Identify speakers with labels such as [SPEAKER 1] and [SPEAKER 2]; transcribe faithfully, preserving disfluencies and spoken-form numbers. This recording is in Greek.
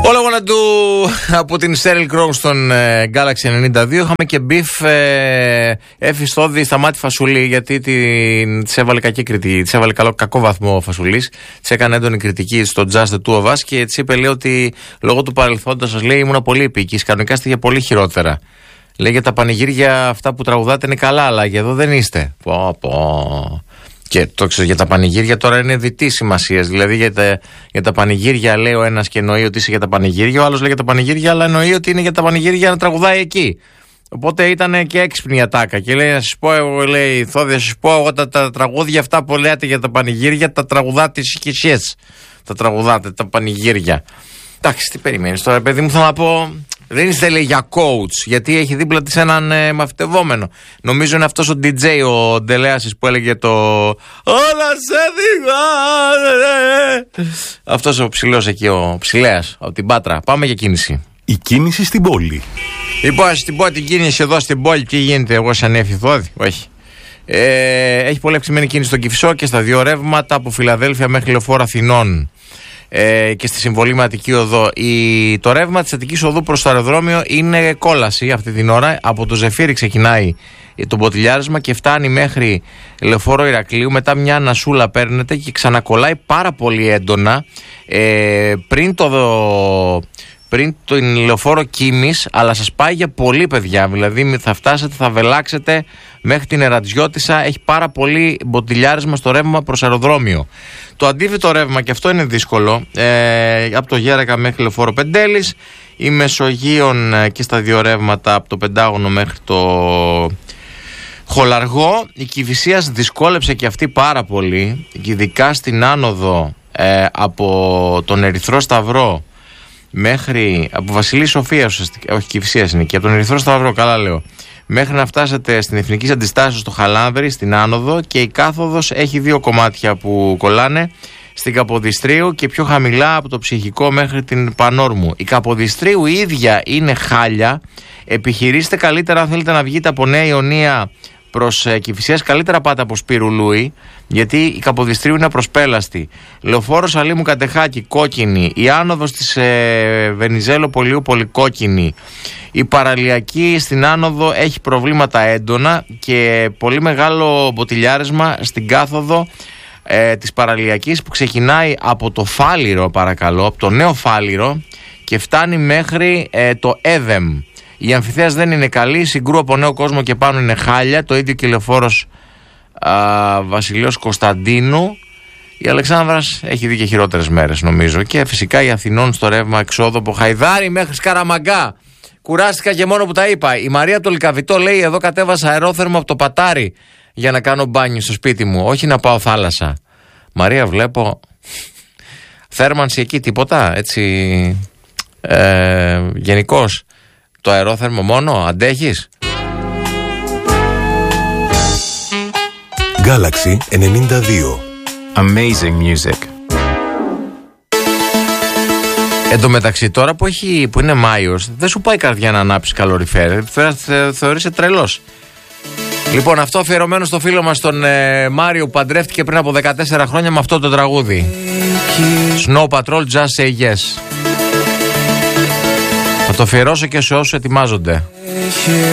[SPEAKER 1] Όλα γόνα του από την Sheryl Crow στον ε, Galaxy ενενήντα δύο. Είχαμε και μπιφ ε, Έφη Στόδη στα μάτι Φασουλή, γιατί της έβαλε κακή κριτική, της έβαλε καλό, κακό βαθμό ο Φασουλής, της έκανε έντονη κριτική στο Just the Two of Us και της είπε, λέει, ότι λόγω του παρελθόντος σας, λέει, ήμουν πολύ επίκης, κανονικά είστε για πολύ χειρότερα. Λέει, για τα πανηγύρια αυτά που τραγουδάτε είναι καλά, αλλά για εδώ δεν είστε. Πω πω. Και το ξέρω, για τα πανηγύρια τώρα είναι διτή σημασία. Δηλαδή για τα, για τα πανηγύρια λέει ο ένας και εννοεί ότι είσαι για τα πανηγύρια, ο άλλος λέει για τα πανηγύρια, αλλά εννοεί ότι είναι για τα πανηγύρια να τραγουδάει εκεί. Οπότε ήταν και έξυπνη η ατάκα. Και λέει, να σας πω, εγώ, λέει, Θόδη, να σας πω, εγώ τα, τα τραγούδια αυτά που λέτε για τα πανηγύρια, τα τραγουδάτε κι εσείς. Τα τραγουδάτε, τα πανηγύρια. Εντάξει, τι περιμένεις τώρα, παιδί μου, θα να πω. Δεν είστε, λέει, για coach, γιατί έχει δίπλα της έναν ε, μαθητευόμενο. Νομίζω είναι αυτός ο ντι τζέι, ο Ντελέασης, που έλεγε το όλα σε διγάνε. Αυτός ο ψηλός εκεί, ο ψηλέας, από την Πάτρα. Πάμε για κίνηση.
[SPEAKER 2] Η κίνηση στην πόλη.
[SPEAKER 1] Λοιπόν, ας την πω την κίνηση εδώ στην πόλη. Τι γίνεται, εγώ σαν Έφη Θόδη? Όχι. Ε, έχει πολύ αυξημένη κίνηση στον Κηφισό και στα δύο ρεύματα από Φιλαδέλφια μέχρι Λεωφόρο Αθηνών. Ε, και στη συμβολή με Αττική Οδό. Η, το ρεύμα της Αττικής Οδού προς το αεροδρόμιο είναι κόλαση αυτή την ώρα. Από το Ζεφύρι ξεκινάει το μποτιλιάρισμα και φτάνει μέχρι Λεωφόρο Ηρακλείου. Μετά μια ανασούλα παίρνεται και ξανακολλάει πάρα πολύ έντονα ε, πριν το πριν το Λεωφόρο Κίμης, αλλά σας πάει για πολύ, παιδιά. Δηλαδή θα φτάσετε, θα βελάξετε μέχρι την Ερατζιώτισσα. Έχει πάρα πολύ μποτιλιάρισμα στο ρεύμα προς αεροδρόμιο. Το αντίθετο ρεύμα, και αυτό είναι δύσκολο, ε, από το Γέρακα μέχρι Λεωφόρο Πεντέλης, η Μεσογείων ε, και στα δύο ρεύματα από το Πεντάγωνο μέχρι το Χολαργό. Η Κηφισίας δυσκόλεψε και αυτή πάρα πολύ, ειδικά στην άνοδο ε, από τον Ερυθρό Σταυρό μέχρι, από Βασιλή Σοφία, όχι Κηφισίας είναι, και από τον Ερυθρό Σταυρό, καλά λέω, μέχρι να φτάσετε στην Εθνική Αντιστάσεως στο Χαλάνδρη, στην άνοδο, και η κάθοδος έχει δύο κομμάτια που κολλάνε, στην Καποδιστρίου και πιο χαμηλά από το Ψυχικό μέχρι την Πανόρμου. Η Καποδιστρίου η ίδια είναι χάλια. Επιχειρήστε καλύτερα, αν θέλετε να βγείτε από Νέα Ιωνία προς ε, Κηφισίας, καλύτερα πάτε από Σπύρου Λούι, γιατί η Καποδιστρίου είναι απροσπέλαστη. Λεωφόρος Αλήμου Κατεχάκη κόκκινη, η άνοδος της ε, Βενιζέλο Πολιούπολη κόκκινη, η παραλιακή στην άνοδο έχει προβλήματα έντονα και πολύ μεγάλο μποτιλιάρισμα στην κάθοδο ε, της παραλιακής, που ξεκινάει από το Φάληρο, παρακαλώ, από το Νέο Φάληρο και φτάνει μέχρι ε, το Έδεμ. Η Αμφιθέας δεν είναι καλή, η Συγκρού από Νέο Κόσμο και πάνω είναι χάλια, το ίδιο και Λεωφόρος Βασιλείος Κωνσταντίνου. Η Αλεξάνδρας έχει δει και χειρότερες μέρες, νομίζω. Και φυσικά η Αθηνών στο ρεύμα εξόδου από Χαϊδάρι μέχρι Σκαραμαγκά. Κουράστηκα και μόνο που τα είπα. Η Μαρία το Λικαβητό λέει, εδώ κατέβασα αερόθερμο από το Πατάρι για να κάνω μπάνιο στο σπίτι μου, όχι να πάω θάλασσα. Μαρία, βλέπω θέρμανση εκεί, τίποτα έτσι ε, γενικώς. Το αερόθερμο μόνο, αντέχεις?
[SPEAKER 2] Galaxy ενενήντα δύο.
[SPEAKER 3] Amazing music.
[SPEAKER 1] Εν τω μεταξύ, τώρα που, έχει, που είναι Μάιος, δεν σου πάει η καρδιά να ανάψεις καλοριφέρ. Θε, θε, θεωρείσαι τρελός. Λοιπόν, αυτό αφιερωμένο στο φίλο μας τον ε, Μάριο, που παντρεύτηκε πριν από δεκατέσσερα χρόνια με αυτό το τραγούδι. Snow Patrol, Just Say Yes. Θα το αφιερώσω και σε όσους ετοιμάζονται.